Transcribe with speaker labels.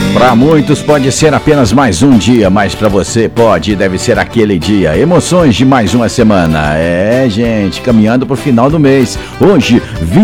Speaker 1: Para muitos pode ser apenas mais um dia, mas para você pode e deve ser aquele dia. Emoções de mais uma semana. Gente, caminhando para o final do mês. Hoje,